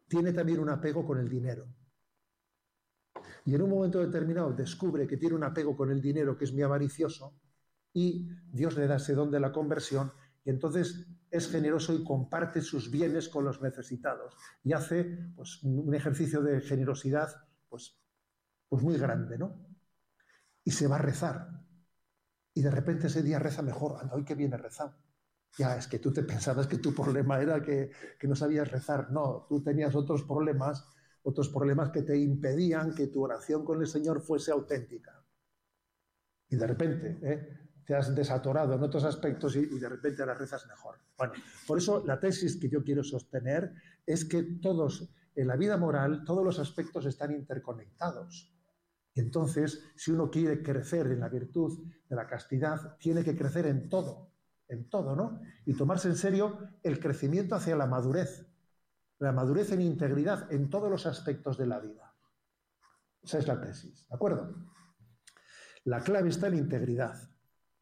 tiene también un apego con el dinero. Y en un momento determinado descubre que tiene un apego con el dinero que es muy avaricioso y Dios le da ese don de la conversión y entonces es generoso y comparte sus bienes con los necesitados y hace pues, un ejercicio de generosidad pues muy grande, ¿no? Y se va a rezar. Y de repente ese día reza mejor. Anda, hoy que viene rezado. Ya, es que tú te pensabas que tu problema era que no sabías rezar. No, tú tenías otros problemas que te impedían que tu oración con el Señor fuese auténtica. Y de repente te has desatorado en otros aspectos y de repente ahora rezas mejor. Bueno, por eso la tesis que yo quiero sostener es que todos, en la vida moral, todos los aspectos están interconectados. Y entonces, si uno quiere crecer en la virtud de la castidad, tiene que crecer en todo, ¿no? Y tomarse en serio el crecimiento hacia la madurez en integridad en todos los aspectos de la vida. Esa es la tesis, ¿de acuerdo? La clave está en integridad.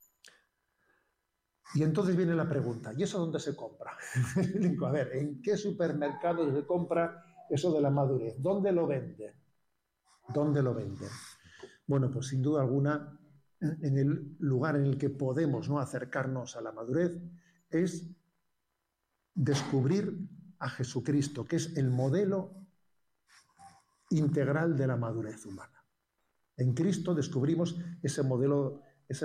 Y entonces viene la pregunta, ¿y eso dónde se compra? A ver, ¿en qué supermercado se compra eso de la madurez? ¿Dónde lo venden? ¿Dónde lo venden? Bueno, pues sin duda alguna, en el lugar en el que podemos, ¿no?, acercarnos a la madurez es descubrir a Jesucristo, que es el modelo integral de la madurez humana. En Cristo descubrimos ese modelo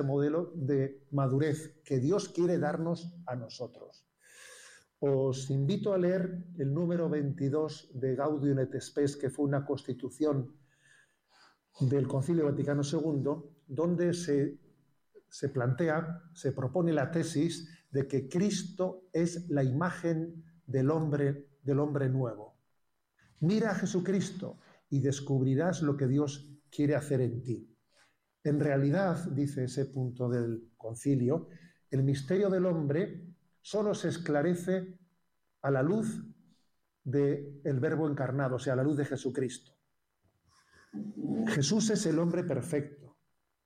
de madurez que Dios quiere darnos a nosotros. Os invito a leer el número 22 de Gaudium et Spes, que fue una constitución del Concilio Vaticano II, donde se plantea, se propone la tesis de que Cristo es la imagen del hombre nuevo. Mira a Jesucristo y descubrirás lo que Dios quiere hacer en ti. En realidad, dice ese punto del concilio, el misterio del hombre solo se esclarece a la luz del Verbo encarnado, o sea, a la luz de Jesucristo. Jesús es el hombre perfecto,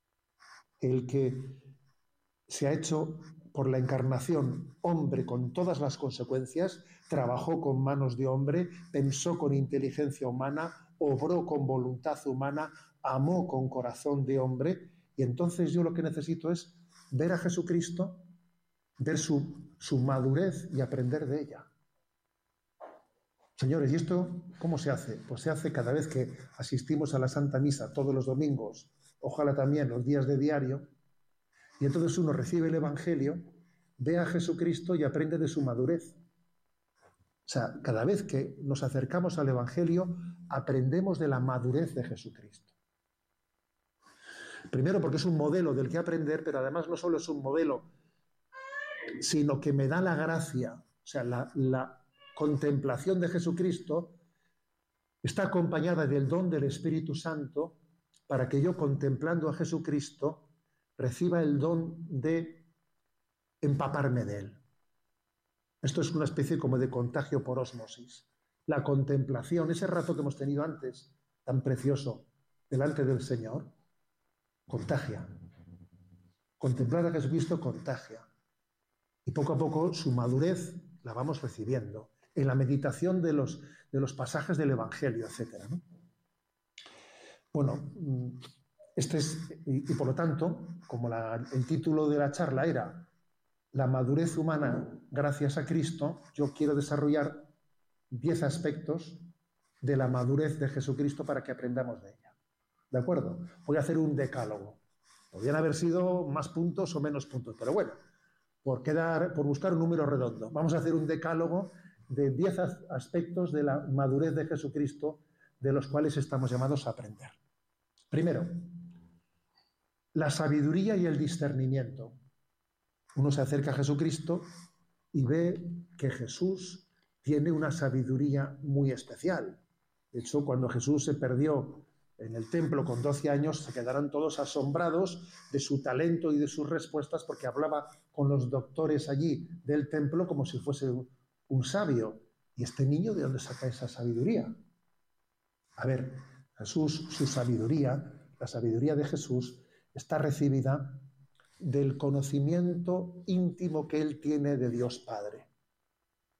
el que se ha hecho por la encarnación hombre con todas las consecuencias, trabajó con manos de hombre, pensó con inteligencia humana, obró con voluntad humana, amó con corazón de hombre, y entonces yo lo que necesito es ver a Jesucristo, ver su madurez y aprender de ella. Señores, ¿y esto cómo se hace? Pues se hace cada vez que asistimos a la Santa Misa todos los domingos, ojalá también los días de diario, y entonces uno recibe el Evangelio, ve a Jesucristo y aprende de su madurez. O sea, cada vez que nos acercamos al Evangelio, aprendemos de la madurez de Jesucristo. Primero porque es un modelo del que aprender, pero además no solo es un modelo, sino que me da la gracia, o sea, la contemplación de Jesucristo está acompañada del don del Espíritu Santo para que yo, contemplando a Jesucristo, reciba el don de empaparme de él. Esto es una especie como de contagio por ósmosis. La contemplación, ese rato que hemos tenido antes, tan precioso, delante del Señor, contagia. Contemplar a Jesucristo contagia. Y poco a poco su madurez la vamos recibiendo en la meditación de los pasajes del Evangelio, etc., ¿no? Bueno, y por lo tanto, como el título de la charla era la madurez humana gracias a Cristo, yo quiero desarrollar 10 aspectos de la madurez de Jesucristo para que aprendamos de ella. ¿De acuerdo? Voy a hacer un decálogo. Podrían haber sido más puntos o menos puntos, pero bueno, por buscar un número redondo. Vamos a hacer un decálogo de 10 aspectos de la madurez de Jesucristo de los cuales estamos llamados a aprender. Primero, la sabiduría y el discernimiento. Uno se acerca a Jesucristo y ve que Jesús tiene una sabiduría muy especial. De hecho, cuando Jesús se perdió en el templo con 12 años, se quedaron todos asombrados de su talento y de sus respuestas, porque hablaba con los doctores allí del templo como si fuese un sabio. ¿Y este niño de dónde saca esa sabiduría? A ver, Jesús, su sabiduría, la sabiduría de Jesús, está recibida del conocimiento íntimo que él tiene de Dios Padre.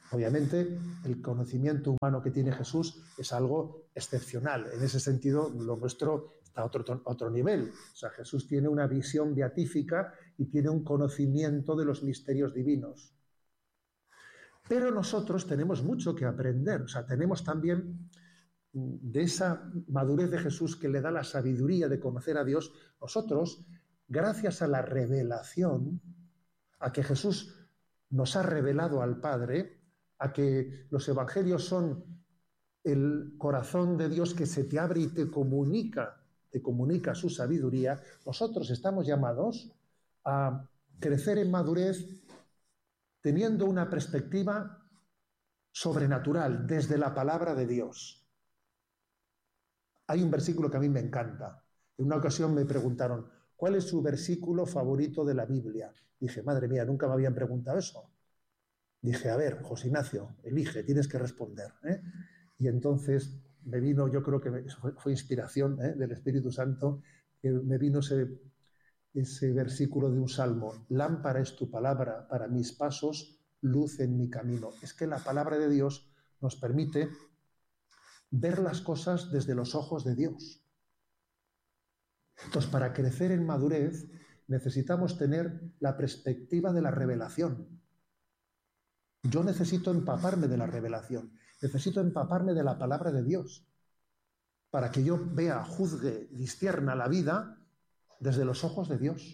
Obviamente, el conocimiento humano que tiene Jesús es algo excepcional. En ese sentido, lo nuestro está a otro nivel. O sea, Jesús tiene una visión beatífica y tiene un conocimiento de los misterios divinos. Pero nosotros tenemos mucho que aprender. O sea, tenemos también de esa madurez de Jesús que le da la sabiduría de conocer a Dios. Nosotros, gracias a la revelación, a que Jesús nos ha revelado al Padre, a que los evangelios son el corazón de Dios que se te abre y te comunica su sabiduría, nosotros estamos llamados a crecer en madurez teniendo una perspectiva sobrenatural desde la palabra de Dios. Hay un versículo que a mí me encanta. En una ocasión me preguntaron, ¿cuál es su versículo favorito de la Biblia? Dije, madre mía, nunca me habían preguntado eso. Dije, a ver, José Ignacio, elige, tienes que responder. Y entonces me vino, yo creo que fue inspiración del Espíritu Santo, que me vino ese versículo de un salmo, lámpara es tu palabra para mis pasos, luz en mi camino. Es que la palabra de Dios nos permite ver las cosas desde los ojos de Dios. Entonces, para crecer en madurez, necesitamos tener la perspectiva de la revelación. Yo necesito empaparme de la revelación, necesito empaparme de la palabra de Dios, para que yo vea, juzgue, discierna la vida desde los ojos de Dios.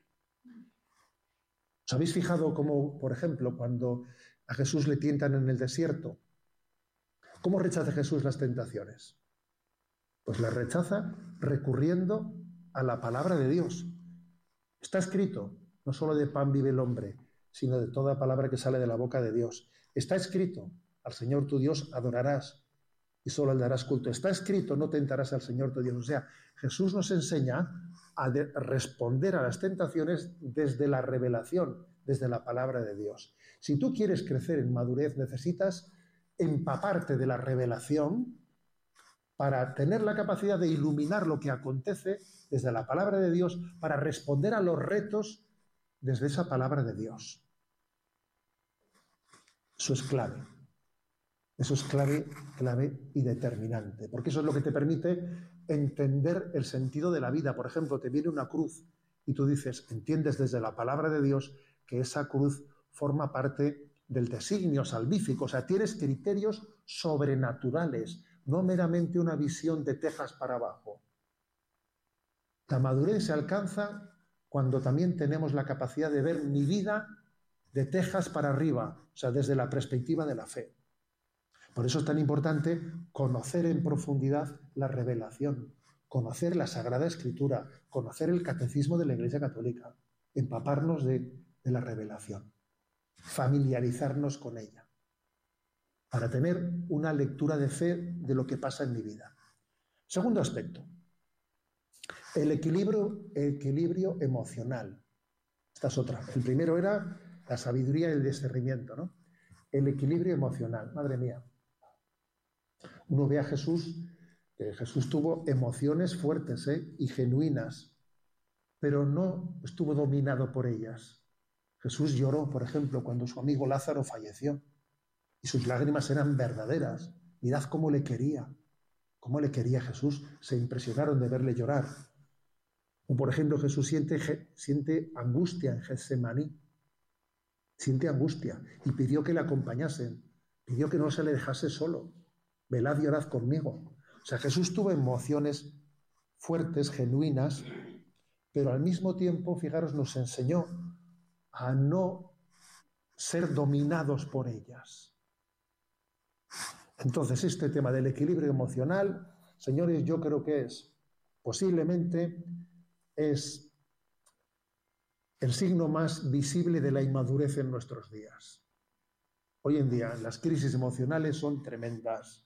¿Os habéis fijado cómo, por ejemplo, cuando a Jesús le tientan en el desierto, cómo rechaza Jesús las tentaciones? Pues las rechaza recurriendo a la palabra de Dios. Está escrito, no solo de pan vive el hombre, sino de toda palabra que sale de la boca de Dios. Está escrito, al Señor tu Dios adorarás y solo le darás culto. Está escrito, no tentarás al Señor tu Dios. O sea, Jesús nos enseña a responder a las tentaciones desde la revelación, desde la palabra de Dios. Si tú quieres crecer en madurez, necesitas empaparte de la revelación para tener la capacidad de iluminar lo que acontece desde la palabra de Dios, para responder a los retos desde esa palabra de Dios. Eso es clave. Eso es clave y determinante, porque eso es lo que te permite entender el sentido de la vida. Por ejemplo, te viene una cruz y tú dices, entiendes desde la palabra de Dios que esa cruz forma parte del designio salvífico, o sea, tienes criterios sobrenaturales, no meramente una visión de tejas para abajo. La madurez se alcanza cuando también tenemos la capacidad de ver mi vida de tejas para arriba, o sea, desde la perspectiva de la fe. Por eso es tan importante conocer en profundidad la revelación, conocer la Sagrada Escritura, conocer el catecismo de la Iglesia Católica, empaparnos de la revelación, familiarizarnos con ella, para tener una lectura de fe de lo que pasa en mi vida. Segundo aspecto, el equilibrio emocional. Esta es otra. El primero era la sabiduría y el discernimiento, ¿no? El equilibrio emocional, madre mía. Uno ve a Jesús, que Jesús tuvo emociones fuertes y genuinas, pero no estuvo dominado por ellas. Jesús lloró, por ejemplo, cuando su amigo Lázaro falleció, y sus lágrimas eran verdaderas. Mirad cómo le quería Jesús. Se impresionaron de verle llorar. O, por ejemplo, Jesús siente angustia en Getsemaní. Siente angustia y pidió que le acompañasen. Pidió que no se le dejase solo. Velad y orad conmigo. O sea, Jesús tuvo emociones fuertes, genuinas, pero al mismo tiempo, fijaros, nos enseñó a no ser dominados por ellas. Entonces, este tema del equilibrio emocional, señores, yo creo que posiblemente es el signo más visible de la inmadurez en nuestros días. Hoy en día las crisis emocionales son tremendas.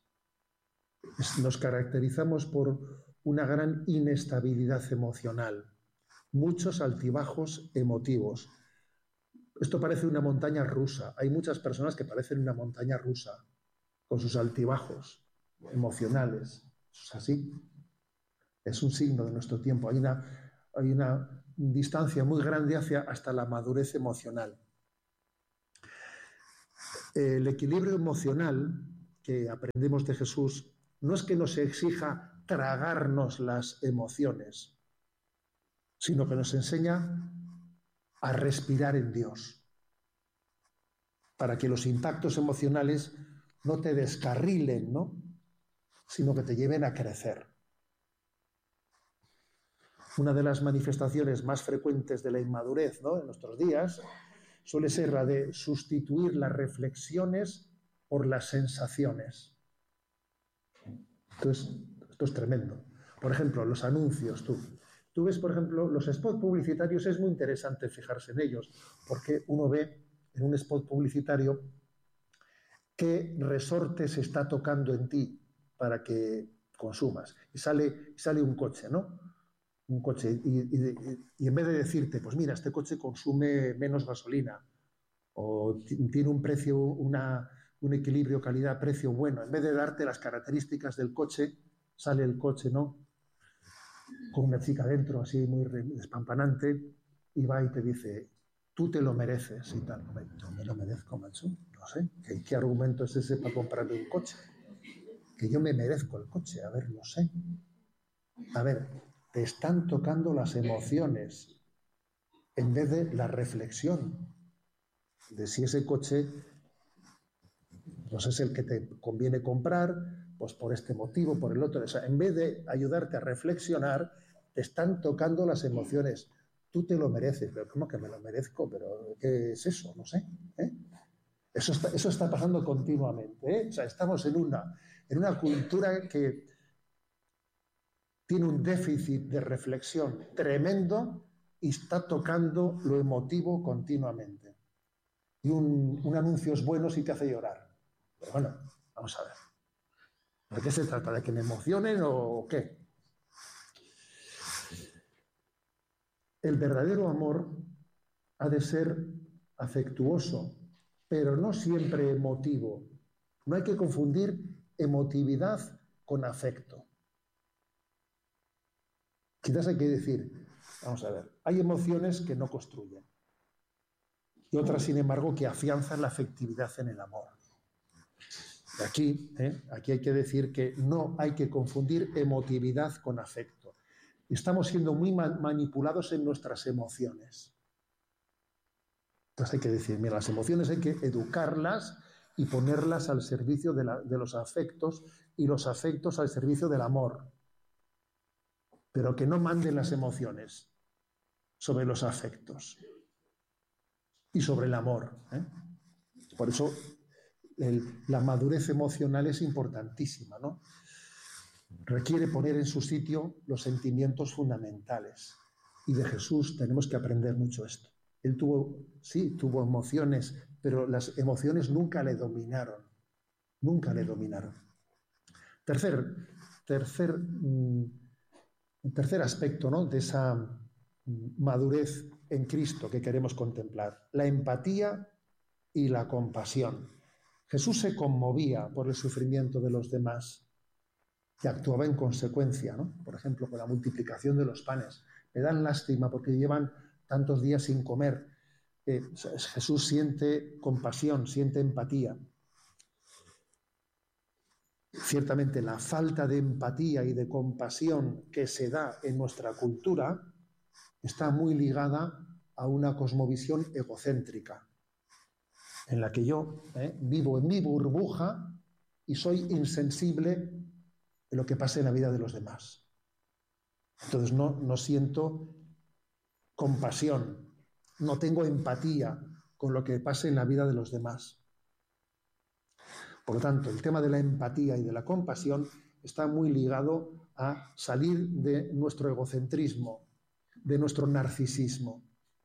Nos caracterizamos por una gran inestabilidad emocional, muchos altibajos emotivos. Esto parece una montaña rusa. Hay muchas personas que parecen una montaña rusa, con sus altibajos emocionales. ¿Eso es así? Es un signo de nuestro tiempo. Hay una distancia muy grande hasta la madurez emocional. El equilibrio emocional que aprendemos de Jesús no es que nos exija tragarnos las emociones, sino que nos enseña a respirar en Dios, para que los impactos emocionales no te descarrilen, ¿no?, sino que te lleven a crecer. Una de las manifestaciones más frecuentes de la inmadurez, ¿no?, en nuestros días suele ser la de sustituir las reflexiones por las sensaciones. Entonces, esto es tremendo. Por ejemplo, los anuncios. Tú ves, por ejemplo, los spots publicitarios, es muy interesante fijarse en ellos, porque uno ve en un spot publicitario qué resorte se está tocando en ti para que consumas. Y sale un coche, ¿no? Un coche. Y en vez de decirte, pues mira, este coche consume menos gasolina, o tiene un precio, un equilibrio calidad-precio bueno, en vez de darte las características del coche, sale el coche, ¿no?, con una chica dentro, así muy despampanante, y va y te dice, tú te lo mereces y tal. Yo me lo merezco, macho. No sé, ¿qué argumento es ese para comprarme un coche? Que yo me merezco el coche, a ver, no sé. A ver, te están tocando las emociones en vez de la reflexión de si ese coche pues es el que te conviene comprar, pues por este motivo, por el otro. O sea, en vez de ayudarte a reflexionar, te están tocando las emociones. Tú te lo mereces. Pero ¿cómo que me lo merezco? ¿Pero qué es eso? No sé. Eso está pasando continuamente. O sea, estamos en una cultura que tiene un déficit de reflexión tremendo y está tocando lo emotivo continuamente. Y un anuncio es bueno si te hace llorar. Pero bueno, vamos a ver. ¿De qué se trata? ¿De que me emocionen o qué? El verdadero amor ha de ser afectuoso, pero no siempre emotivo. No hay que confundir emotividad con afecto. Quizás hay que decir, vamos a ver, hay emociones que no construyen y otras, sin embargo, que afianzan la afectividad en el amor. Aquí hay que decir que no hay que confundir emotividad con afecto. Estamos siendo muy manipulados en nuestras emociones. Entonces hay que decir, mira, las emociones hay que educarlas y ponerlas al servicio de los afectos y los afectos al servicio del amor. Pero que no manden las emociones sobre los afectos y sobre el amor. Por eso la madurez emocional es importantísima, ¿no? Requiere poner en su sitio los sentimientos fundamentales. Y de Jesús tenemos que aprender mucho esto. Él tuvo emociones, pero las emociones nunca le dominaron. Nunca le dominaron. Tercer aspecto, ¿no?, de esa madurez en Cristo que queremos contemplar, la empatía y la compasión. Jesús se conmovía por el sufrimiento de los demás y actuaba en consecuencia, ¿no? Por ejemplo, con la multiplicación de los panes. Me dan lástima porque llevan tantos días sin comer. Jesús siente compasión, siente empatía. Ciertamente la falta de empatía y de compasión que se da en nuestra cultura está muy ligada a una cosmovisión egocéntrica, en la que yo vivo en mi burbuja y soy insensible en lo que pasa en la vida de los demás. Entonces no siento compasión, no tengo empatía con lo que pasa en la vida de los demás. Por lo tanto, el tema de la empatía y de la compasión está muy ligado a salir de nuestro egocentrismo, de nuestro narcisismo.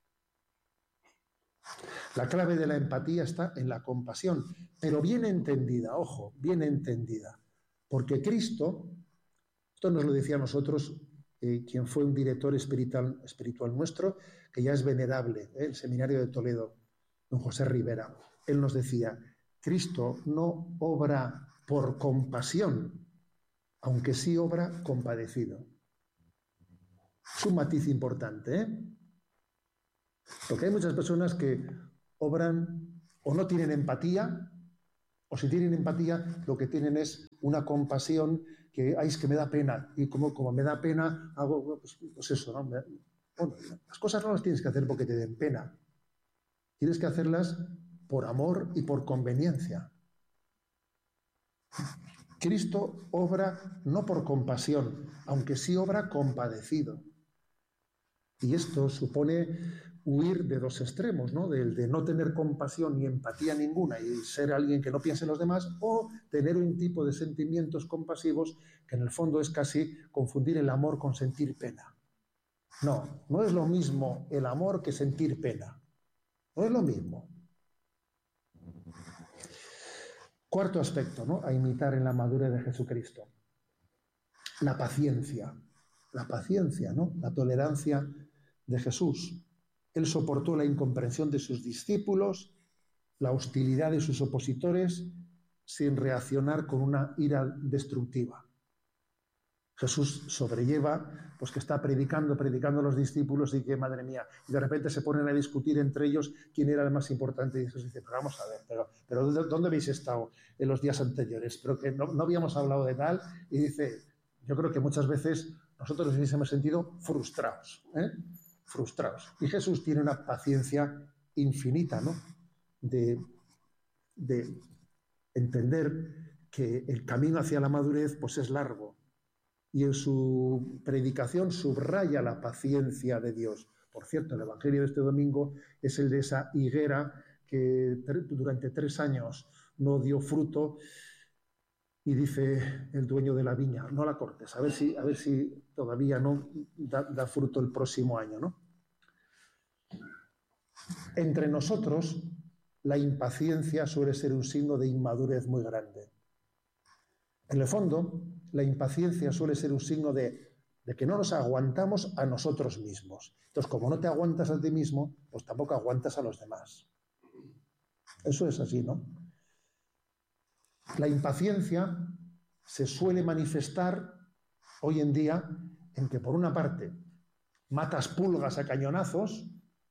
La clave de la empatía está en la compasión, pero bien entendida, ojo, bien entendida. Porque Cristo, esto nos lo decía a nosotros, quien fue un director espiritual nuestro, que ya es venerable, el Seminario de Toledo, don José Rivera. Él nos decía, Cristo no obra por compasión, aunque sí obra compadecido. Es un matiz importante, ¿eh? Porque hay muchas personas que obran o no tienen empatía O si tienen empatía, lo que tienen es una compasión que, ay, es que me da pena. Y como me da pena, hago, pues eso, ¿no? Bueno, las cosas no las tienes que hacer porque te den pena. Tienes que hacerlas por amor y por conveniencia. Cristo obra no por compasión, aunque sí obra compadecido. Y esto supone huir de dos extremos, ¿no? Del de no tener compasión ni empatía ninguna y ser alguien que no piense en los demás, o tener un tipo de sentimientos compasivos que en el fondo es casi confundir el amor con sentir pena. No, no es lo mismo el amor que sentir pena. No es lo mismo. Cuarto aspecto, ¿no? A imitar en la madurez de Jesucristo. La paciencia. La paciencia, ¿no? La tolerancia de Jesús. Él soportó la incomprensión de sus discípulos, la hostilidad de sus opositores, sin reaccionar con una ira destructiva. Jesús sobrelleva, pues que está predicando a los discípulos y que, madre mía, y de repente se ponen a discutir entre ellos quién era el más importante. Y Jesús dice, pero vamos a ver, pero ¿dónde habéis estado en los días anteriores? Pero que no habíamos hablado de tal. Y dice, yo creo que muchas veces nosotros nos hubiésemos sentido frustrados, frustrados. Y Jesús tiene una paciencia infinita, ¿no? De entender que el camino hacia la madurez pues es largo. Y en su predicación subraya la paciencia de Dios. Por cierto, el Evangelio de este domingo es el de esa higuera que durante 3 años no dio fruto y dice el dueño de la viña, no la cortes, a ver si todavía no da fruto el próximo año, ¿no? Entre nosotros, la impaciencia suele ser un signo de inmadurez muy grande. En el fondo, la impaciencia suele ser un signo de que no nos aguantamos a nosotros mismos. Entonces, como no te aguantas a ti mismo, pues tampoco aguantas a los demás. Eso es así, ¿no? La impaciencia se suele manifestar hoy en día en que, por una parte, matas pulgas a cañonazos,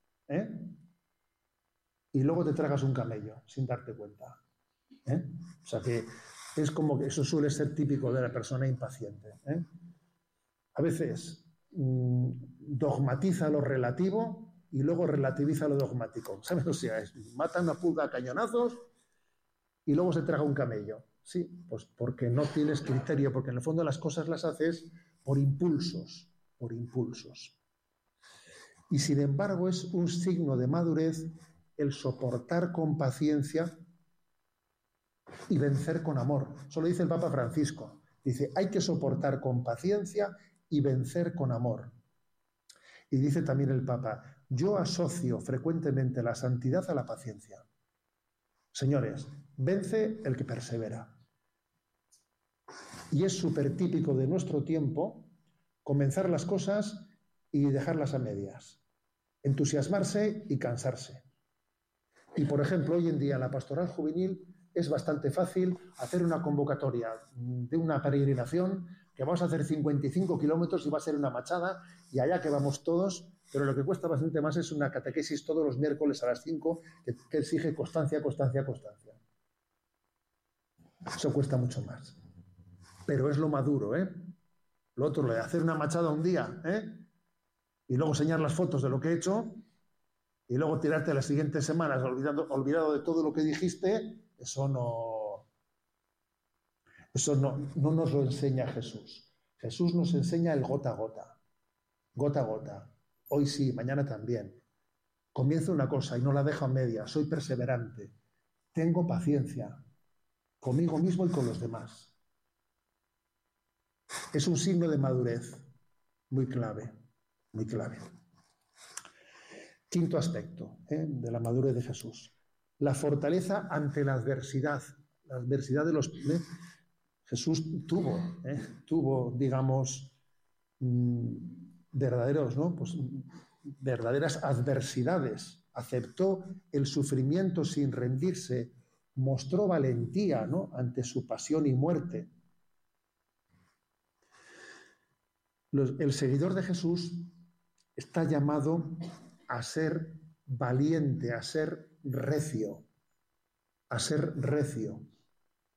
y luego te tragas un camello sin darte cuenta. O sea que es como que eso suele ser típico de la persona impaciente. A veces dogmatiza lo relativo y luego relativiza lo dogmático. ¿Sabes? O sea, mata una pulga a cañonazos y luego se traga un camello. Sí, pues porque no tienes criterio, porque en el fondo las cosas las haces por impulsos, por impulsos. Y sin embargo es un signo de madurez el soportar con paciencia y vencer con amor. Eso lo dice el Papa Francisco. Dice, hay que soportar con paciencia y vencer con amor. Y dice también el Papa, yo asocio frecuentemente la santidad a la paciencia. Señores, vence el que persevera. Y es súper típico de nuestro tiempo comenzar las cosas y dejarlas a medias. Entusiasmarse y cansarse. Y, por ejemplo, hoy en día la pastoral juvenil es bastante fácil hacer una convocatoria de una peregrinación que vamos a hacer 55 kilómetros y va a ser una machada y allá que vamos todos, pero lo que cuesta bastante más es una catequesis todos los miércoles a las 5 que exige constancia, constancia, constancia. Eso cuesta mucho más. Pero es lo maduro, ¿eh? Lo otro, lo de hacer una machada un día, y luego enseñar las fotos de lo que he hecho y luego tirarte las siguientes semanas olvidado de todo lo que dijiste, eso no nos lo enseña Jesús. Jesús nos enseña el gota a gota, gota a gota. Hoy sí, mañana también. Comienzo una cosa y no la dejo a media, soy perseverante, tengo paciencia conmigo mismo y con los demás. Es un signo de madurez muy clave, muy clave. Quinto aspecto de la madurez de Jesús. La fortaleza ante la adversidad de los... Jesús tuvo, digamos, verdaderos, ¿no? Pues, verdaderas adversidades. Aceptó el sufrimiento sin rendirse, mostró valentía, ¿no? Ante su pasión y muerte. El seguidor de Jesús está llamado a ser valiente, a ser recio, a ser recio.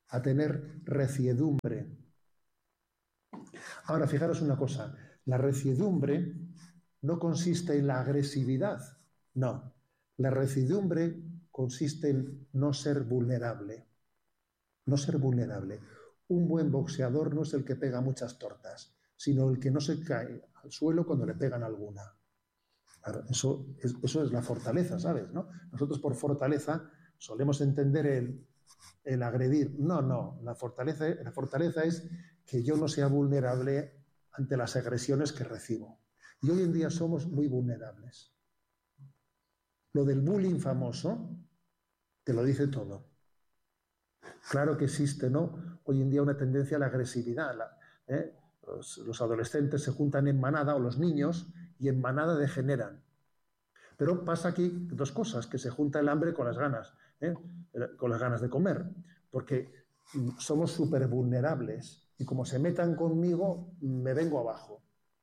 a tener reciedumbre. Ahora, fijaros una cosa, la reciedumbre no consiste en la agresividad, no. La reciedumbre consiste en no ser vulnerable. No ser vulnerable. Un buen boxeador no es el que pega muchas tortas, sino el que no se cae al suelo cuando le pegan alguna. Claro, eso es la fortaleza, ¿sabes? ¿No? Nosotros por fortaleza solemos entender el agredir. No. La fortaleza es que yo no sea vulnerable ante las agresiones que recibo. Y hoy en día somos muy vulnerables. Lo del bullying famoso te lo dice todo. Claro que existe, ¿no? Hoy en día una tendencia a la agresividad. Los adolescentes se juntan en manada, o los niños, y en manada degeneran. Pero pasa aquí dos cosas, que se junta el hambre con las ganas de comer, porque somos súper vulnerables y como se metan conmigo, me vengo abajo.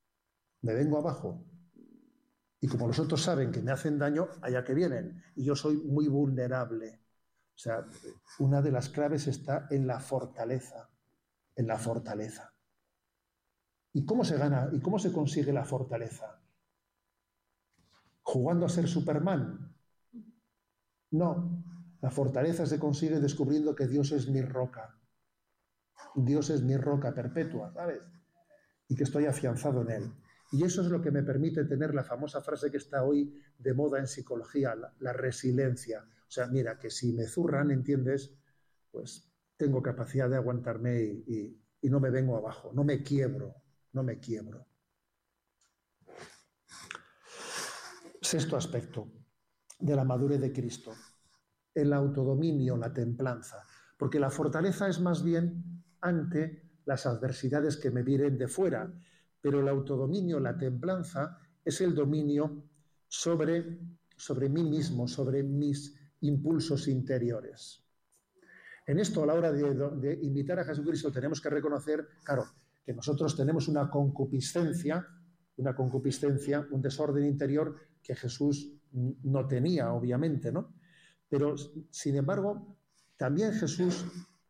Y como los otros saben que me hacen daño, allá que vienen. Y yo soy muy vulnerable. O sea, una de las claves está en la fortaleza. En la fortaleza. ¿Y cómo se gana? ¿Y cómo se consigue la fortaleza? ¿Jugando a ser Superman? No. La fortaleza se consigue descubriendo que Dios es mi roca. Dios es mi roca perpetua, ¿sabes? Y que estoy afianzado en Él. Y eso es lo que me permite tener la famosa frase que está hoy de moda en psicología, la resiliencia. O sea, mira, que si me zurran, ¿entiendes? Pues tengo capacidad de aguantarme y no me vengo abajo, no me quiebro. Sexto aspecto de la madurez de Cristo, el autodominio, la templanza. Porque la fortaleza es más bien ante las adversidades que me vienen de fuera, pero el autodominio, la templanza, es el dominio sobre mí mismo, sobre mis impulsos interiores. En esto, a la hora de imitar a Jesucristo, tenemos que reconocer, claro, que nosotros tenemos una concupiscencia, un desorden interior que Jesús no tenía, obviamente, ¿no? Pero, sin embargo, también Jesús,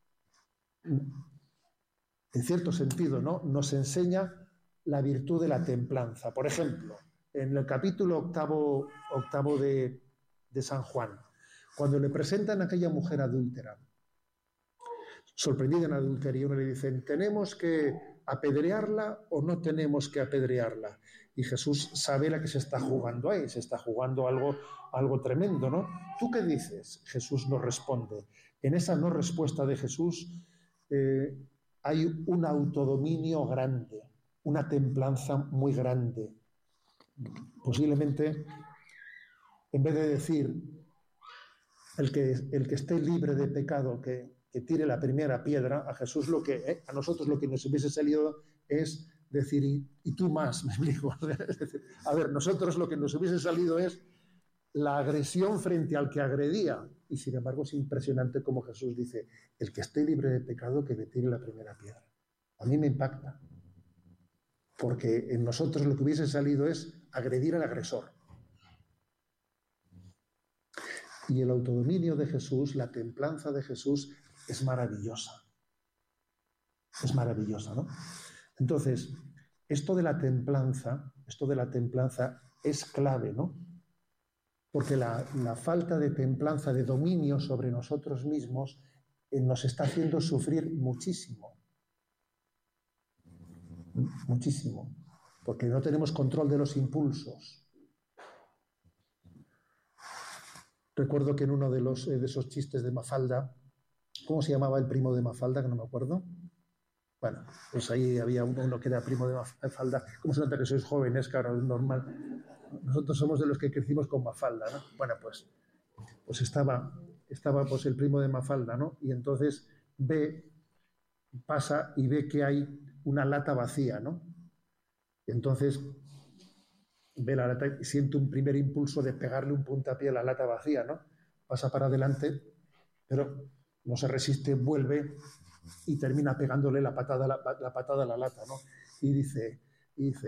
en cierto sentido, ¿no?, nos enseña la virtud de la templanza. Por ejemplo, en el capítulo octavo de San Juan, cuando le presentan a aquella mujer adúltera, sorprendida en adulterio, le dicen, ¿tenemos que apedrearla o no tenemos que apedrearla? Y Jesús sabe la que se está jugando ahí, se está jugando algo tremendo, ¿no? ¿Tú qué dices? Jesús nos responde. En esa no respuesta de Jesús hay un autodominio grande, una templanza muy grande. Posiblemente, en vez de decir el que esté libre de pecado, que tire la primera piedra, a Jesús a nosotros lo que nos hubiese salido es decir, y tú más, me explico. A ver, nosotros lo que nos hubiese salido es la agresión frente al que agredía. Y sin embargo es impresionante como Jesús dice, el que esté libre de pecado, que le tire la primera piedra. A mí me impacta. Porque en nosotros lo que hubiese salido es agredir al agresor. Y el autodominio de Jesús, la templanza de Jesús, es maravillosa. Es maravillosa, ¿no? Entonces, esto de la templanza es clave, ¿no? Porque la falta de templanza, de dominio sobre nosotros mismos, nos está haciendo sufrir muchísimo. Muchísimo. Porque no tenemos control de los impulsos. Recuerdo que en uno de esos chistes de Mafalda, ¿cómo se llamaba el primo de Mafalda? Que no me acuerdo. Bueno, pues ahí había uno que era primo de Mafalda. ¿Cómo se nota que sois jóvenes? Claro, es normal. Nosotros somos de los que crecimos con Mafalda, ¿no? Bueno, pues estaba pues el primo de Mafalda, ¿no? Y entonces pasa y ve que hay una lata vacía, ¿no? Y entonces ve la lata y siente un primer impulso de pegarle un puntapié a la lata vacía, ¿no? Pasa para adelante, pero no se resiste, vuelve y termina pegándole la patada a la lata, ¿no? Y dice,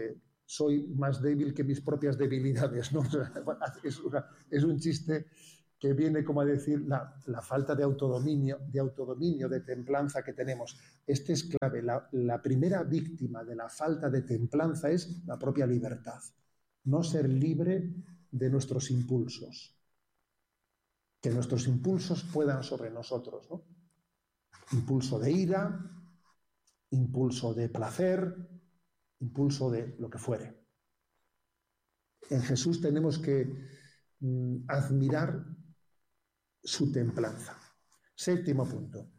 soy más débil que mis propias debilidades, ¿no? O sea, es un chiste que viene como a decir la falta de autodominio, de templanza que tenemos. Este es clave. La primera víctima de la falta de templanza es la propia libertad. No ser libre de nuestros impulsos. Que nuestros impulsos puedan sobre nosotros, ¿no? Impulso de ira, impulso de placer, impulso de lo que fuere. En Jesús tenemos que admirar su templanza. Séptimo punto.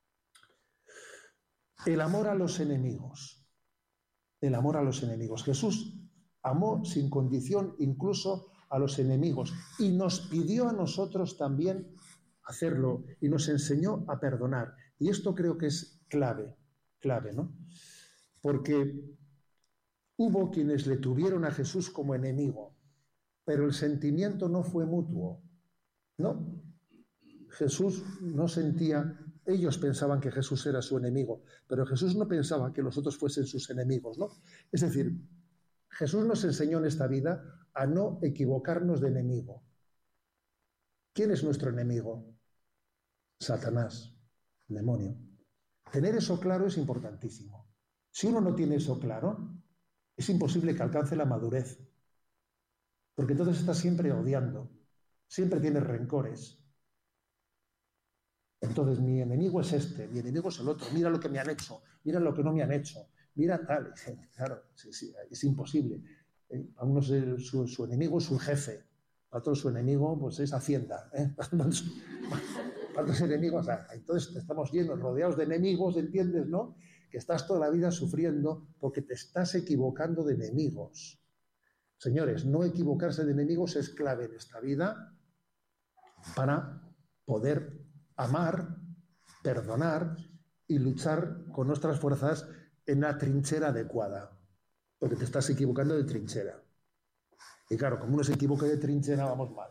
El amor a los enemigos. El amor a los enemigos. Jesús amó sin condición incluso a los enemigos y nos pidió a nosotros también hacerlo y nos enseñó a perdonar. Y esto creo que es clave, ¿no? Porque hubo quienes le tuvieron a Jesús como enemigo, pero el sentimiento no fue mutuo, ¿no? Jesús no sentía, ellos pensaban que Jesús era su enemigo, pero Jesús no pensaba que los otros fuesen sus enemigos, ¿no? Es decir, Jesús nos enseñó en esta vida a no equivocarnos de enemigo. ¿Quién es nuestro enemigo? Satanás, el demonio. Tener eso claro es importantísimo. Si uno no tiene eso claro, es imposible que alcance la madurez, porque entonces está siempre odiando, siempre tiene rencores. Entonces mi enemigo es este, mi enemigo es el otro, mira lo que me han hecho, mira lo que no me han hecho, mira tal. Claro, sí, es imposible. A uno su enemigo es su jefe, a otro su enemigo pues es Hacienda. ¿Cuántos enemigos hay? Entonces estamos llenos, rodeados de enemigos, ¿entiendes, no? Que estás toda la vida sufriendo porque te estás equivocando de enemigos. Señores, no equivocarse de enemigos es clave en esta vida para poder amar, perdonar y luchar con nuestras fuerzas en la trinchera adecuada, porque te estás equivocando de trinchera. Y claro, como uno se equivoca de trinchera, vamos mal.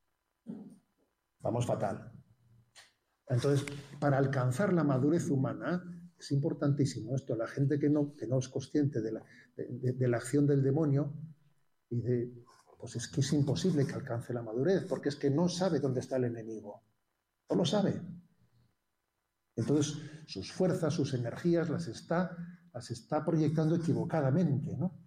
Vamos fatal. Entonces, para alcanzar la madurez humana, es importantísimo esto. La gente que no es consciente de la acción del demonio, y pues es que es imposible que alcance la madurez, porque es que no sabe dónde está el enemigo. No lo sabe. Entonces, sus fuerzas, sus energías las está proyectando equivocadamente, ¿no?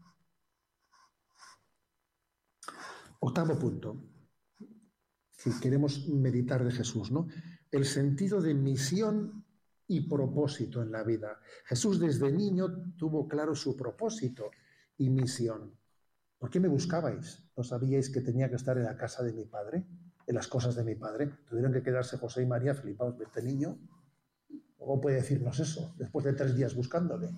Octavo punto, que queremos meditar de Jesús, ¿no? El sentido de misión y propósito en la vida. Jesús desde niño tuvo claro su propósito y misión. ¿Por qué me buscabais? ¿No sabíais que tenía que estar en la casa de mi padre? En las cosas de mi padre. Tuvieron que quedarse José y María flipados de este niño. ¿Cómo puede decirnos eso después de 3 días buscándole?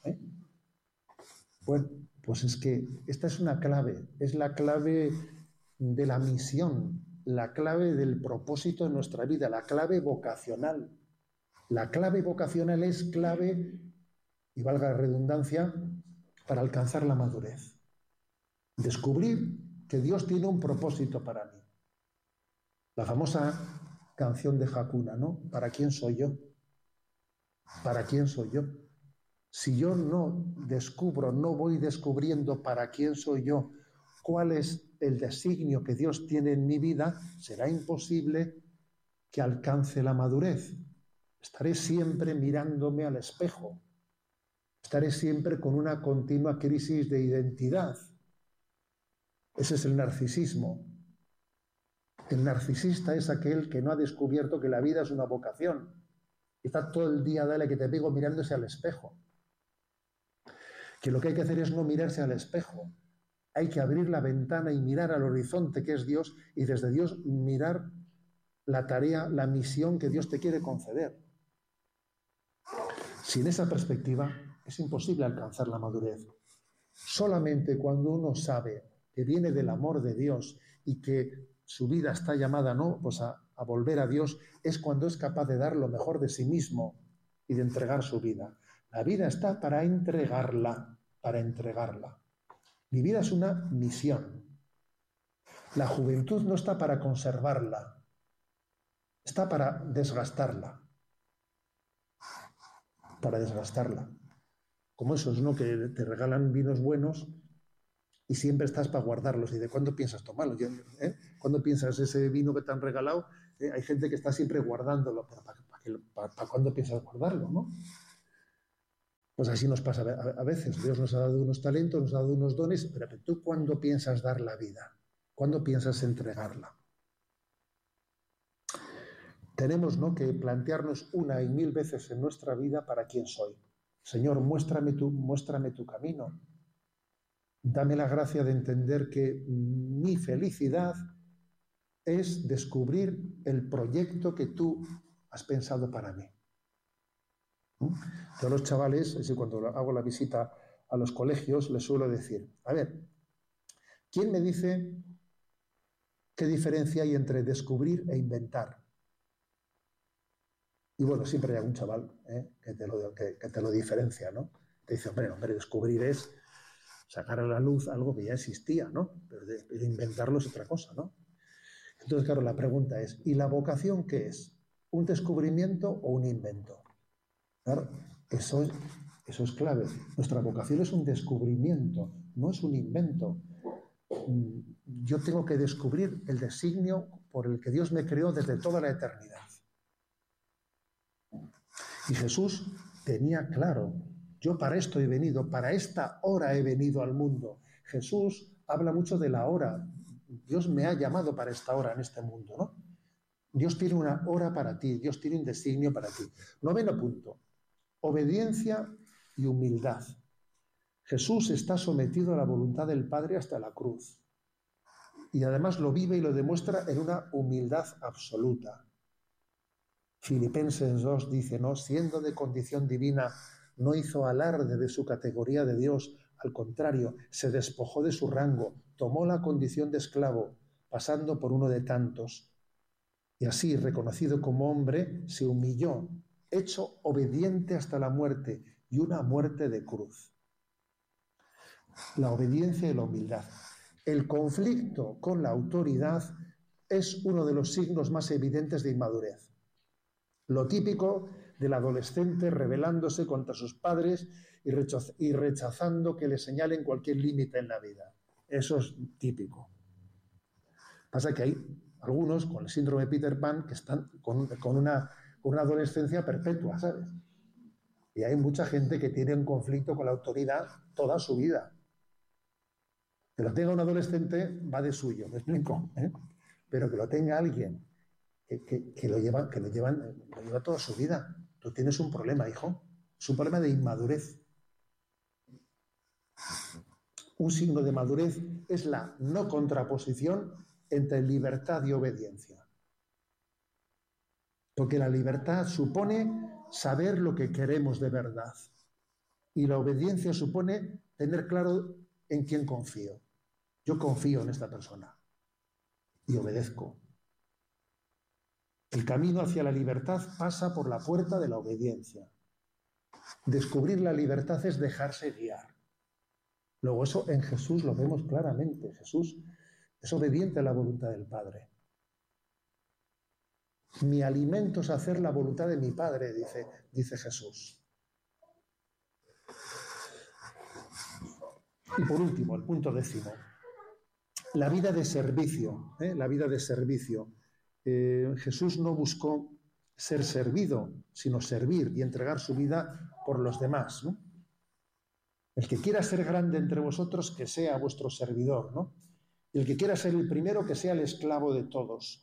Bueno, pues es que esta es una clave, es la clave de la misión, la clave del propósito de nuestra vida, la clave vocacional. La clave vocacional es clave, y valga la redundancia, para alcanzar la madurez. Descubrir que Dios tiene un propósito para mí. La famosa canción de Hakuna, ¿no? ¿Para quién soy yo? ¿Para quién soy yo? Si yo no descubro, no voy descubriendo para quién soy yo, cuál es el designio que Dios tiene en mi vida, será imposible que alcance la madurez. Estaré siempre mirándome al espejo. Estaré siempre con una continua crisis de identidad. Ese es el narcisismo. El narcisista es aquel que no ha descubierto que la vida es una vocación. Está todo el día, dale que te pego, mirándose al espejo. Que lo que hay que hacer es no mirarse al espejo. Hay que abrir la ventana y mirar al horizonte que es Dios y desde Dios mirar la tarea, la misión que Dios te quiere conceder. Sin esa perspectiva es imposible alcanzar la madurez. Solamente cuando uno sabe que viene del amor de Dios y que su vida está llamada pues a volver a Dios, es cuando es capaz de dar lo mejor de sí mismo y de entregar su vida. La vida está para entregarla, para entregarla. Mi vida es una misión. La juventud no está para conservarla, está para desgastarla. Para desgastarla. Como eso es uno que te regalan vinos buenos y siempre estás para guardarlos. ¿Y de cuándo piensas tomarlos? ¿Cuándo piensas ese vino que te han regalado? Hay gente que está siempre guardándolo, pero ¿para cuándo piensas guardarlo, no? Pues así nos pasa a veces. Dios nos ha dado unos talentos, nos ha dado unos dones, pero ¿tú cuándo piensas dar la vida? ¿Cuándo piensas entregarla? Tenemos, ¿no?, que plantearnos una y mil veces en nuestra vida para quién soy. Señor, muéstrame tu camino. Dame la gracia de entender que mi felicidad es descubrir el proyecto que tú has pensado para mí. Yo a los chavales, cuando hago la visita a los colegios, les suelo decir, a ver, ¿quién me dice qué diferencia hay entre descubrir e inventar? Y bueno, siempre hay algún chaval que te lo diferencia, ¿no? Te dice, hombre, descubrir es sacar a la luz algo que ya existía, ¿no? Pero inventarlo es otra cosa, ¿no? Entonces, claro, la pregunta es, ¿y la vocación qué es? ¿Un descubrimiento o un invento? Claro, eso es clave. Nuestra vocación es un descubrimiento, no es un invento. Yo tengo que descubrir el designio por el que Dios me creó desde toda la eternidad. Y Jesús tenía claro, yo para esto he venido, para esta hora he venido al mundo. Jesús habla mucho de la hora. Dios me ha llamado para esta hora en este mundo, ¿no? Dios tiene una hora para ti, Dios tiene un designio para ti. 9º punto, obediencia y humildad. Jesús está sometido a la voluntad del Padre hasta la cruz. Y además lo vive y lo demuestra en una humildad absoluta. Filipenses 2 dice, no, siendo de condición divina, no hizo alarde de su categoría de Dios, al contrario, se despojó de su rango, tomó la condición de esclavo, pasando por uno de tantos. Y así, reconocido como hombre, se humilló, hecho obediente hasta la muerte, y una muerte de cruz. La obediencia y la humildad. El conflicto con la autoridad es uno de los signos más evidentes de inmadurez. Lo típico del adolescente rebelándose contra sus padres y rechazando que le señalen cualquier límite en la vida. Eso es típico. Pasa que hay algunos con el síndrome de Peter Pan que están con una adolescencia perpetua, ¿sabes? Y hay mucha gente que tiene un conflicto con la autoridad toda su vida. Que lo tenga un adolescente va de suyo, ¿me explico? Pero que lo tenga alguien que lo lleva toda su vida. Tú tienes un problema, hijo. Es un problema de inmadurez. Un signo de madurez es la no contraposición entre libertad y obediencia. Porque la libertad supone saber lo que queremos de verdad. Y la obediencia supone tener claro en quién confío. Yo confío en esta persona y obedezco. El camino hacia la libertad pasa por la puerta de la obediencia. Descubrir la libertad es dejarse guiar. Luego eso en Jesús lo vemos claramente. Jesús es obediente a la voluntad del Padre. Mi alimento es hacer la voluntad de mi Padre, dice Jesús. Y por último, el punto 10. La vida de servicio. La vida de servicio. Jesús no buscó ser servido, sino servir y entregar su vida por los demás, ¿no? El que quiera ser grande entre vosotros, que sea vuestro servidor, ¿no? Y el que quiera ser el primero, que sea el esclavo de todos.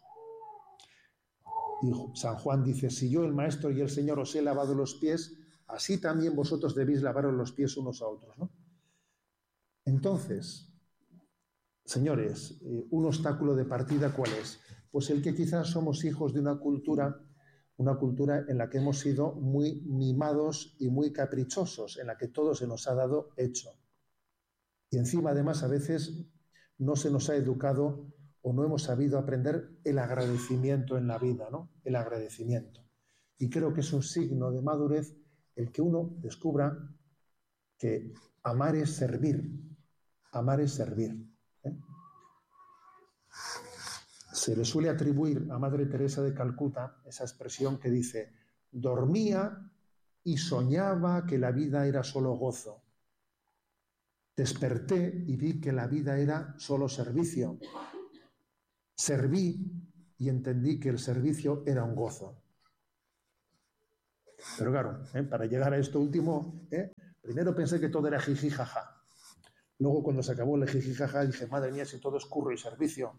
Y San Juan dice, si yo, el Maestro y el Señor, os he lavado los pies, así también vosotros debéis lavaros los pies unos a otros, ¿no? Entonces, señores, un obstáculo de partida, ¿cuál es? Pues el que quizás somos hijos de una cultura en la que hemos sido muy mimados y muy caprichosos, en la que todo se nos ha dado hecho. Y encima, además, a veces no se nos ha educado o no hemos sabido aprender el agradecimiento en la vida, ¿no? El agradecimiento. Y creo que es un signo de madurez el que uno descubra que amar es servir. Amar es servir. Se le suele atribuir a Madre Teresa de Calcuta esa expresión que dice, dormía y soñaba que la vida era solo gozo. Desperté y vi que la vida era solo servicio. Serví y entendí que el servicio era un gozo. Pero claro, para llegar a esto último, primero pensé que todo era jiji jaja. Luego cuando se acabó el jiji jaja dije, madre mía, si todo es curro y servicio.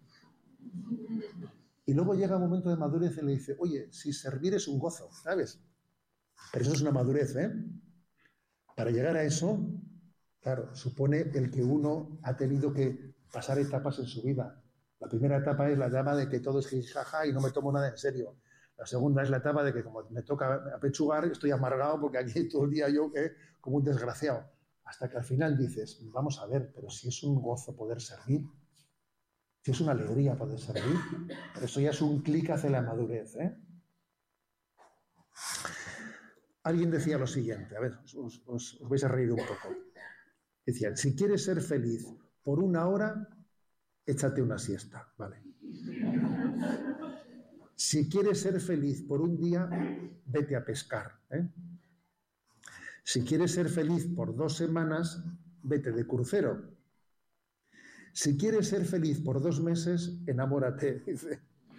Y luego llega un momento de madurez y le dice, oye, si servir es un gozo, ¿sabes? Pero eso es una madurez, ¿eh? Para llegar a eso, claro, supone el que uno ha tenido que pasar etapas en su vida. La primera etapa es la etapa de que todo es jijaja y no me tomo nada en serio. La segunda es la etapa de que como me toca apechugar, estoy amargado porque aquí todo el día yo como un desgraciado. Hasta que al final dices, vamos a ver, pero si es un gozo poder servir, si es una alegría poder servir, pero eso ya es un clic hacia la madurez, ¿eh? Alguien decía lo siguiente, a ver, os vais a reír un poco. Decía, si quieres ser feliz por una hora, échate una siesta, ¿vale? Si quieres ser feliz por un día, vete a pescar, ¿eh? Si quieres ser feliz por 2 semanas, vete de crucero. Si quieres ser feliz por 2 meses, enamórate, dice.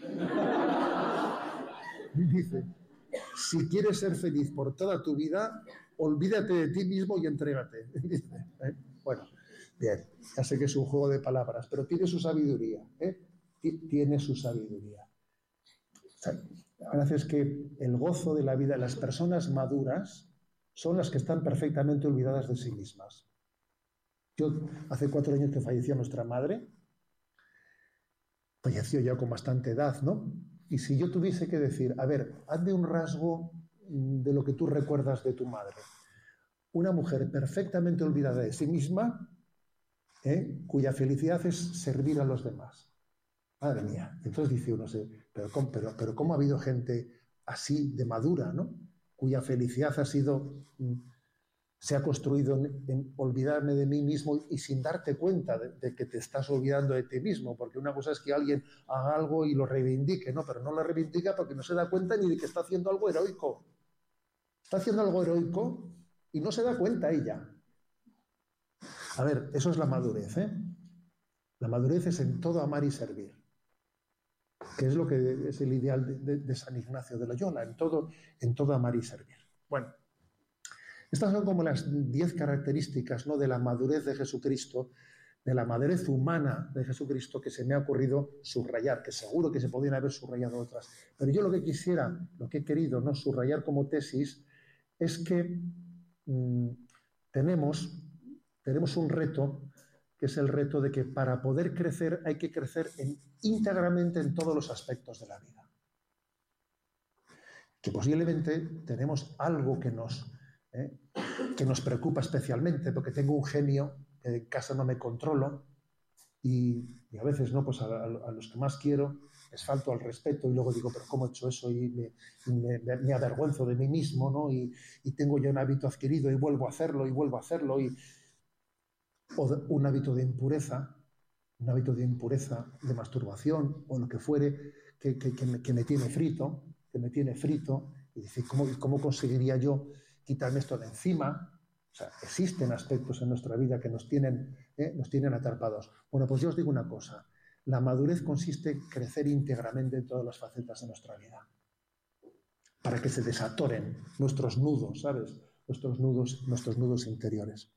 Dice, si quieres ser feliz por toda tu vida, olvídate de ti mismo y entrégate. Dice, ¿eh? Bueno, bien, ya sé que es un juego de palabras, pero tiene su sabiduría, ¿eh? Tiene su sabiduría. O sea, la verdad es que el gozo de la vida de las personas maduras son las que están perfectamente olvidadas de sí mismas. Yo, hace 4 años que falleció nuestra madre, falleció ya con bastante edad, ¿no? Y si yo tuviese que decir, a ver, hazme un rasgo de lo que tú recuerdas de tu madre. Una mujer perfectamente olvidada de sí misma, cuya felicidad es servir a los demás. Madre mía. Entonces dice uno, pero ¿cómo ha habido gente así de madura, ¿no? Cuya felicidad ha sido, se ha construido en olvidarme de mí mismo y sin darte cuenta de que te estás olvidando de ti mismo, porque una cosa es que alguien haga algo y lo reivindique, ¿no? Pero no lo reivindica porque no se da cuenta ni de que está haciendo algo heroico. Está haciendo algo heroico y no se da cuenta ella. A ver, eso es la madurez, ¿eh? La madurez es en todo amar y servir, que es lo que es el ideal de San Ignacio de Loyola, en todo amar y servir. Bueno, estas son como las 10 características, ¿no?, de la madurez de Jesucristo, de la madurez humana de Jesucristo, que se me ha ocurrido subrayar, que seguro que se podrían haber subrayado otras. Pero yo lo que quisiera, lo que he querido, ¿no?, subrayar como tesis, es que tenemos un reto, que es el reto de que para poder crecer hay que crecer íntegramente en todos los aspectos de la vida. Que posiblemente tenemos algo que nos preocupa especialmente, porque tengo un genio que en casa no me controlo y a veces no, pues a los que más quiero les falto al respeto y luego digo, pero ¿cómo he hecho eso? Y me avergüenzo de mí mismo, ¿no? Y tengo ya un hábito adquirido y vuelvo a hacerlo o un hábito de impureza, de masturbación o lo que fuere, que me tiene frito, y decir, ¿cómo conseguiría yo quitarme esto de encima? O sea, existen aspectos en nuestra vida que nos tienen atrapados. Bueno, pues yo os digo una cosa, la madurez consiste en crecer íntegramente en todas las facetas de nuestra vida, para que se desatoren nuestros nudos, ¿sabes? Nuestros nudos interiores.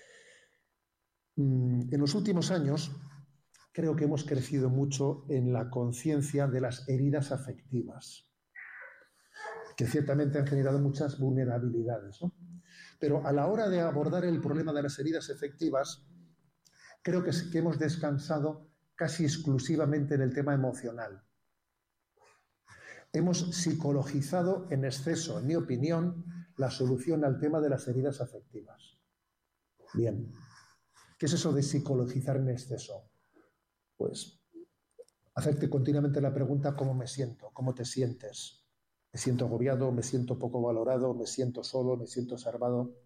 En los últimos años creo que hemos crecido mucho en la conciencia de las heridas afectivas, que ciertamente han generado muchas vulnerabilidades, ¿no? Pero a la hora de abordar el problema de las heridas afectivas, creo que hemos descansado casi exclusivamente en el tema emocional. Hemos psicologizado en exceso, en mi opinión, la solución al tema de las heridas afectivas. Bien, ¿qué es eso de psicologizar en exceso? Pues hacerte continuamente la pregunta ¿cómo me siento? ¿Cómo te sientes? ¿Me siento agobiado? ¿Me siento poco valorado? ¿Me siento solo? ¿Me siento observado?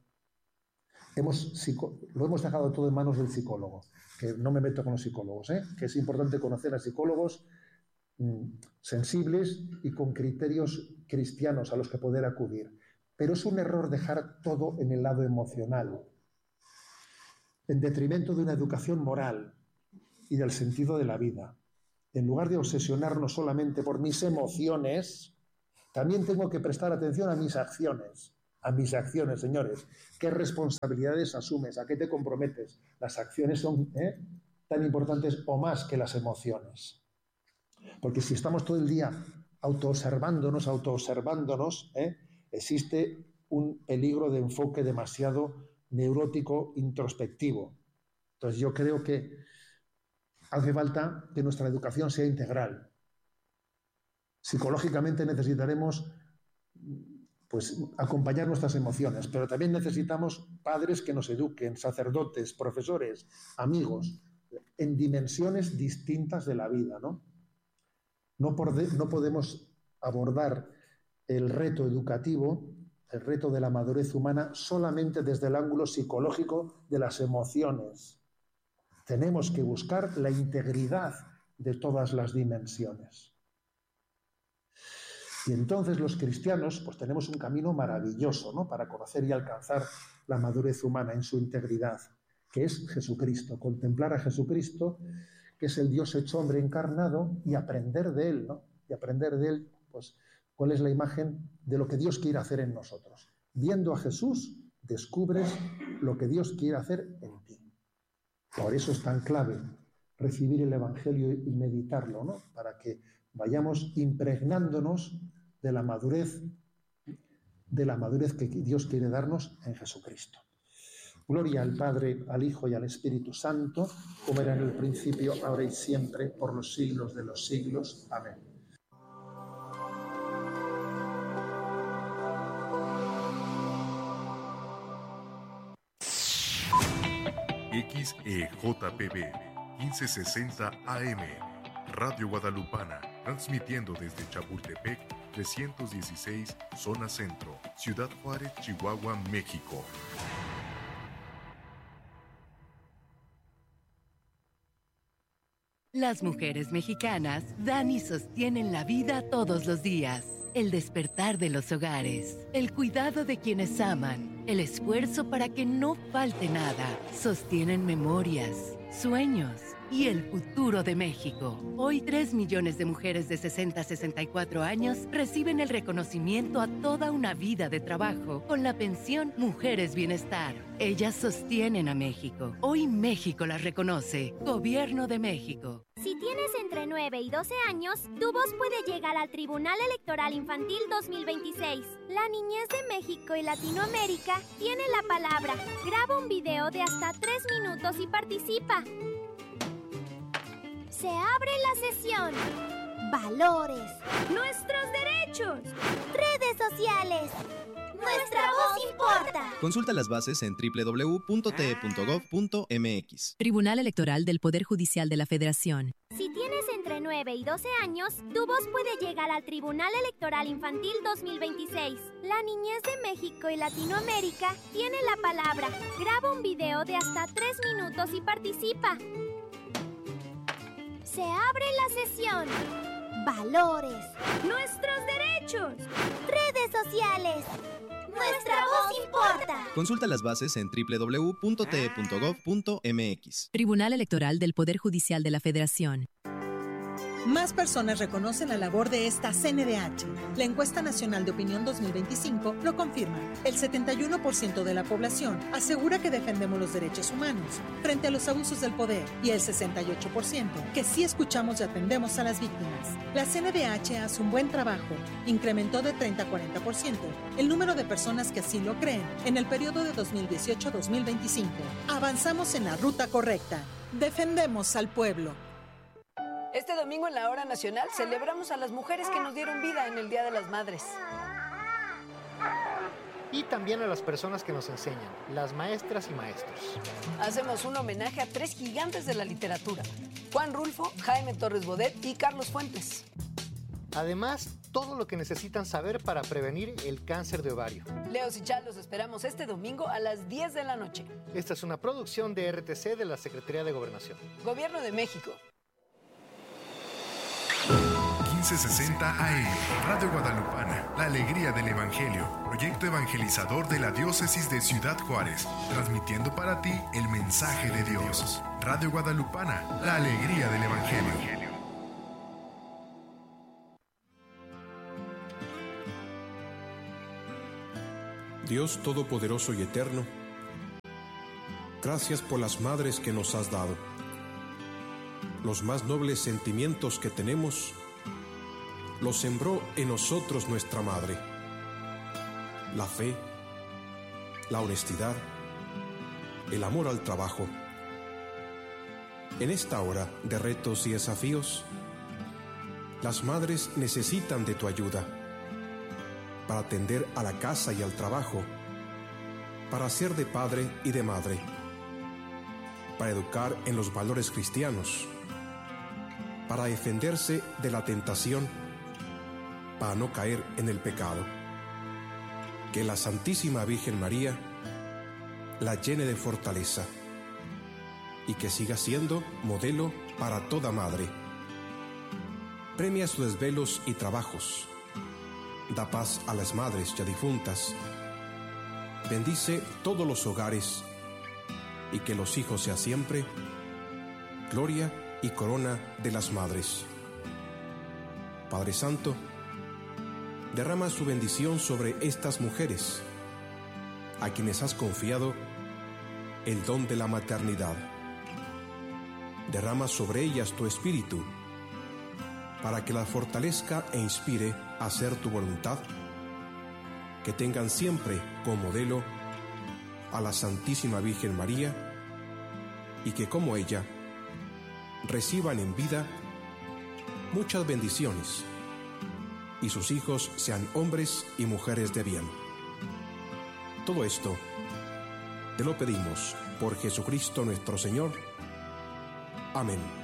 Lo hemos dejado todo en manos del psicólogo, que no me meto con los psicólogos, que es importante conocer a psicólogos sensibles y con criterios cristianos a los que poder acudir. Pero es un error dejar todo en el lado emocional, en detrimento de una educación moral y del sentido de la vida. en lugar de obsesionarnos solamente por mis emociones, también tengo que prestar atención a mis acciones. A mis acciones, señores. ¿Qué responsabilidades asumes? ¿A qué te comprometes? Las acciones son tan importantes o más que las emociones. Porque si estamos todo el día autoobservándonos, existe un peligro de enfoque demasiado neurótico, introspectivo. Entonces yo creo que hace falta que nuestra educación sea integral. Psicológicamente necesitaremos pues acompañar nuestras emociones, pero también necesitamos padres que nos eduquen, sacerdotes, profesores, amigos, en dimensiones distintas de la vida, ¿no? No podemos abordar el reto educativo, el reto de la madurez humana, solamente desde el ángulo psicológico de las emociones. Tenemos que buscar la integridad de todas las dimensiones. Y entonces los cristianos pues tenemos un camino maravilloso, ¿no?, para conocer y alcanzar la madurez humana en su integridad, que es Jesucristo, contemplar a Jesucristo, que es el Dios hecho hombre encarnado, y aprender de él, ¿no? Y aprender de él, pues, cuál es la imagen de lo que Dios quiere hacer en nosotros. Viendo a Jesús, descubres lo que Dios quiere hacer en ti. Por eso es tan clave recibir el Evangelio y meditarlo, ¿no?, para que vayamos impregnándonos de la madurez que Dios quiere darnos en Jesucristo. Gloria al Padre, al Hijo y al Espíritu Santo, como era en el principio, ahora y siempre, por los siglos de los siglos. Amén. XEJPB 1560 AM, Radio Guadalupana, transmitiendo desde Chapultepec 316, Zona Centro, Ciudad Juárez, Chihuahua, México. Las mujeres mexicanas dan y sostienen la vida todos los días. El despertar de los hogares, el cuidado de quienes aman, el esfuerzo para que no falte nada, sostienen memorias, sueños y el futuro de México. Hoy 3 millones de mujeres de 60 a 64 años reciben el reconocimiento a toda una vida de trabajo con la pensión Mujeres Bienestar. Ellas sostienen a México. Hoy México las reconoce. Gobierno de México. Si tienes entre 9 y 12 años, tu voz puede llegar al Tribunal Electoral Infantil 2026. La Niñez de México y Latinoamérica tiene la palabra. Graba un video de hasta 3 minutos y participa. Se abre la sesión. Valores. Nuestros derechos. Redes sociales. Nuestra voz importa. Consulta las bases en www.te.gov.mx. Tribunal Electoral del Poder Judicial de la Federación. Si tienes entre 9 y 12 años, tu voz puede llegar al Tribunal Electoral Infantil 2026. La Niñez de México y Latinoamérica tiene la palabra. Graba un video de hasta 3 minutos y participa. Se abre la sesión. Valores. Nuestros derechos. Redes sociales. Nuestra voz importa. Consulta las bases en www.te.gov.mx. Tribunal Electoral del Poder Judicial de la Federación. Más personas reconocen la labor de esta CNDH. La Encuesta Nacional de Opinión 2025 lo confirma. El 71% de la población asegura que defendemos los derechos humanos frente a los abusos del poder y el 68% que sí escuchamos y atendemos a las víctimas. La CNDH hace un buen trabajo. Incrementó de 30 a 40% el número de personas que así lo creen en el periodo de 2018 a 2025. Avanzamos en la ruta correcta. Defendemos al pueblo. Este domingo en la Hora Nacional celebramos a las mujeres que nos dieron vida en el Día de las Madres. Y también a las personas que nos enseñan, las maestras y maestros. Hacemos un homenaje a 3 gigantes de la literatura: Juan Rulfo, Jaime Torres Bodet y Carlos Fuentes. Además, todo lo que necesitan saber para prevenir el cáncer de ovario. Leos y Chal, los esperamos este domingo a las 10 de la noche. Esta es una producción de RTC de la Secretaría de Gobernación. Gobierno de México. 1560 AM, Radio Guadalupana, la alegría del Evangelio, proyecto evangelizador de la Diócesis de Ciudad Juárez, transmitiendo para ti el mensaje de Dios. Radio Guadalupana, la alegría del Evangelio. Dios Todopoderoso y Eterno, gracias por las madres que nos has dado. Los más nobles sentimientos que tenemos los sembró en nosotros nuestra madre. La fe, la honestidad, el amor al trabajo. En esta hora de retos y desafíos, las madres necesitan de tu ayuda para atender a la casa y al trabajo, para ser de padre y de madre, para educar en los valores cristianos, para defenderse de la tentación, para no caer en el pecado. Que la Santísima Virgen María la llene de fortaleza y que siga siendo modelo para toda madre. Premia sus desvelos y trabajos. Da paz a las madres ya difuntas. Bendice todos los hogares y que los hijos sean siempre gloria y corona de las madres. Padre Santo, derrama su bendición sobre estas mujeres, a quienes has confiado el don de la maternidad. Derrama sobre ellas tu espíritu, para que las fortalezca e inspire a hacer tu voluntad, que tengan siempre como modelo a la Santísima Virgen María, y que como ella reciban en vida muchas bendiciones, y sus hijos sean hombres y mujeres de bien. Todo esto te lo pedimos por Jesucristo nuestro Señor. Amén.